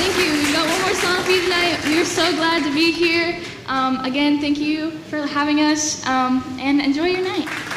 thank you. We've got one more song for you tonight. We're so glad to be here. Again, thank you for having us, and enjoy your night.